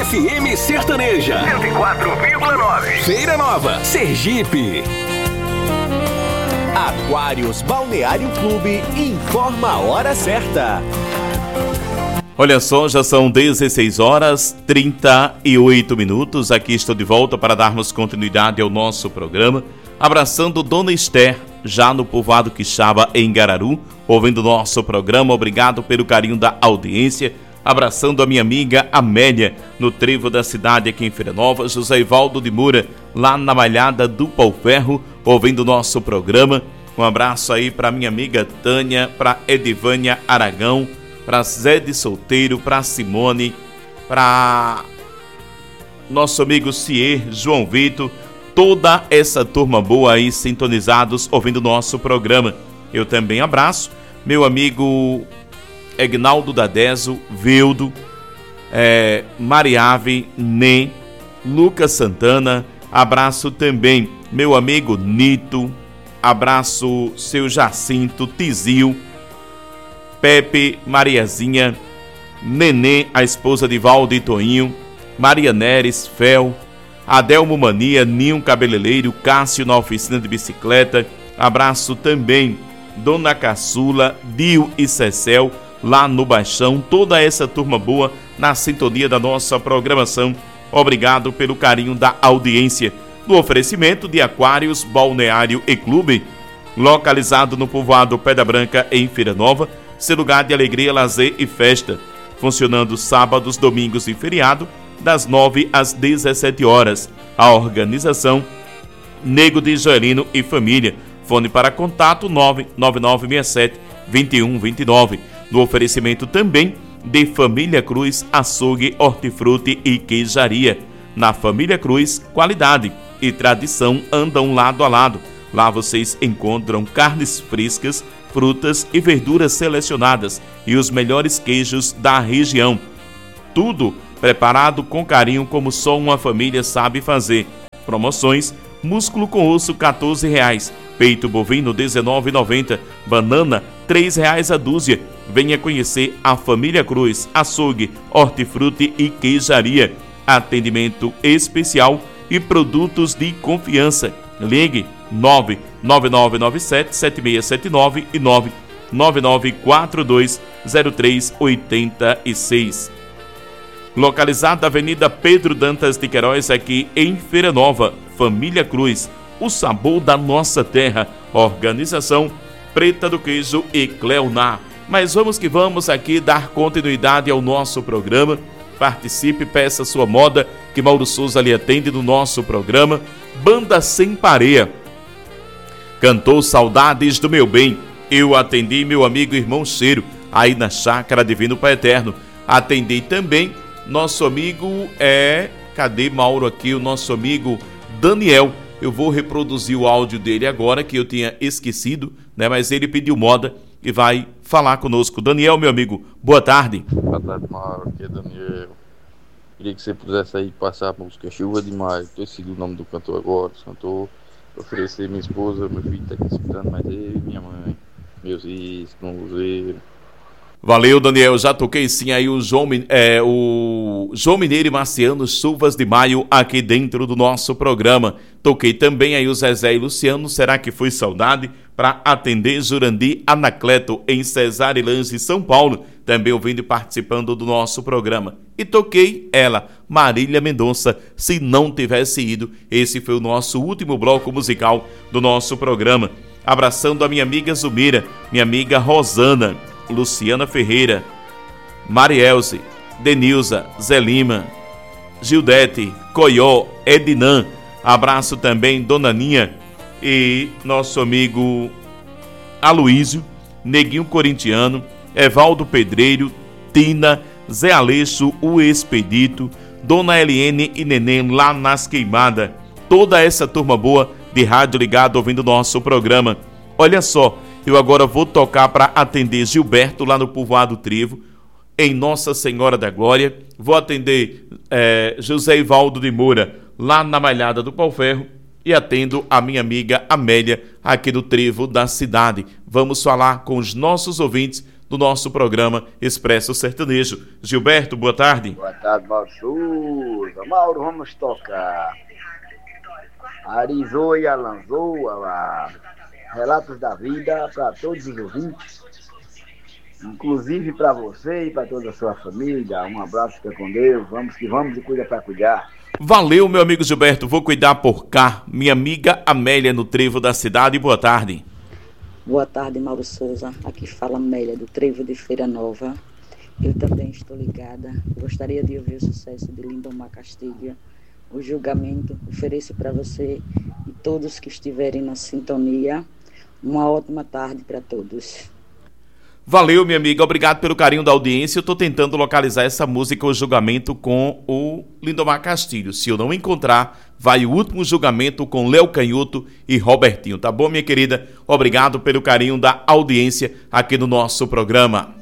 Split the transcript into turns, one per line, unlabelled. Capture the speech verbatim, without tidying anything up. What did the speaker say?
F M Sertaneja cento e quatro vírgula nove. Feira Nova, Sergipe.
Aquários Balneário Clube informa a hora certa.
Olha só, já são dezesseis horas e trinta e oito minutos. Aqui estou de volta para darmos continuidade ao nosso programa. Abraçando Dona Esther, já no povoado Quixaba, em Gararu, ouvindo nosso programa. Obrigado pelo carinho da audiência. Abraçando a minha amiga Amélia, no trevo da cidade aqui em Feira Nova. José Ivaldo de Moura, lá na Malhada do Pau Ferro, ouvindo nosso programa. Um abraço aí para minha amiga Tânia, para Edivânia Aragão, para Zé de Solteiro, para Simone, para nosso amigo Cier, João Vitor, toda essa turma boa aí sintonizados ouvindo nosso programa. Eu também abraço meu amigo Egnaldo Dadeso, Vildo, é, Mariave, Nê, Lucas Santana, abraço também meu amigo Nito, abraço seu Jacinto, Tizil, Pepe, Mariazinha, Nenê, a esposa de Valdo e Toinho, Maria Neres, Fel, Adelmo Mania, Ninho Cabeleireiro, Cássio na oficina de bicicleta, abraço também Dona Caçula, Dio e Cecel, lá no Baixão, toda essa turma boa na sintonia da nossa programação. Obrigado pelo carinho da audiência. Do oferecimento de Aquários Balneário e Clube, localizado no povoado Pedra Branca, em Feira Nova, seu lugar de alegria, lazer e festa, funcionando sábados, domingos e feriado, das nove às dezessete horas. A organização Nego de Joelino e Família. Fone para contato nove nove nove seis sete, dois um dois nove. No oferecimento também de Família Cruz, açougue, hortifruti e queijaria. Na Família Cruz, qualidade e tradição andam lado a lado. Lá vocês encontram carnes frescas, frutas e verduras selecionadas e os melhores queijos da região. Tudo preparado com carinho como só uma família sabe fazer. Promoções: músculo com osso quatorze reais, peito bovino dezenove reais e noventa centavos, banana três reais a dúzia. Venha conhecer a Família Cruz, açougue, hortifruti e queijaria. Atendimento especial e produtos de confiança. Ligue nove nove nove nove sete, sete seis sete nove e nove nove nove quatro dois zero três oito seis. Localizado na Avenida Pedro Dantas de Queiroz, aqui em Feira Nova. Família Cruz, o sabor da nossa terra. Organização Preta do Queijo e Cleonar. Mas vamos que vamos aqui dar continuidade ao nosso programa. Participe, peça sua moda, que Mauro Souza lhe atende no nosso programa. Banda Sem Pareia cantou Saudades do Meu Bem. Eu atendi meu amigo Irmão Cheiro, aí na Chácara Divino Pai Eterno. Atendi também nosso amigo, é... cadê Mauro aqui? O nosso amigo Daniel. Eu vou reproduzir o áudio dele agora, que eu tinha esquecido, né? Mas ele pediu moda e vai falar conosco. Daniel, meu amigo, boa tarde.
Boa tarde, Mauro, aqui é Daniel. Queria que você pudesse aí passar a música Chuva de Maio. Estou seguindo o nome do cantor agora. O cantor, oferecer minha esposa, meu filho está aqui escutando, mas ele, minha mãe, meus filhos, não ver.
Valeu, Daniel. Já toquei sim aí o João, é, o João Mineiro e Marciano, Chuvas de Maio, aqui dentro do nosso programa. Toquei também aí o Zezé e Luciano, Será que Foi Saudade? Para atender Jurandir Anacleto, em Cesarilândia, São Paulo, também ouvindo e participando do nosso programa. E toquei ela, Marília Mendonça, Se Não Tivesse Ido. Esse foi o nosso último bloco musical do nosso programa. Abraçando a minha amiga Zumira, minha amiga Rosana, Luciana Ferreira, Marielze, Denilza, Zé Lima, Gildete, Coió, Edinã. Abraço também Dona Ninha e nosso amigo Aloísio, Neguinho Corintiano, Evaldo Pedreiro, Tina, Zé Aleixo, o Expedito, Dona Eliene e Neném lá nas Queimadas. Toda essa turma boa de rádio ligado ouvindo nosso programa. Olha só, eu agora vou tocar para atender Gilberto lá no povoado Trevo, em Nossa Senhora da Glória. Vou atender é, José Ivaldo de Moura lá na Malhada do Pau Ferro e atendo a minha amiga Amélia aqui no Trevo da cidade. Vamos falar com os nossos ouvintes do nosso programa Expresso Sertanejo. Gilberto, boa tarde.
Boa tarde, Mauro Souza. Mauro, vamos tocar Arizoa e Alanzoa, Relatos da Vida para todos os ouvintes, inclusive para você e para toda a sua família. Um abraço, fica com Deus, vamos que vamos e cuida para cuidar.
Valeu, meu amigo Gilberto, vou cuidar por cá. Minha amiga Amélia no Trevo da Cidade, boa tarde.
Boa tarde, Mauro Souza, aqui fala Amélia do Trevo de Feira Nova. Eu também estou ligada, gostaria de ouvir o sucesso de Lindomar Castilho, O Julgamento. Ofereço para você e todos que estiverem na sintonia uma ótima tarde para todos.
Valeu, minha amiga, obrigado pelo carinho da audiência. Eu estou tentando localizar essa música, O Julgamento, com o Lindomar Castilho. Se eu não encontrar, vai O Último Julgamento com Léo Canhoto e Robertinho. Tá bom, minha querida? Obrigado pelo carinho da audiência aqui no nosso programa.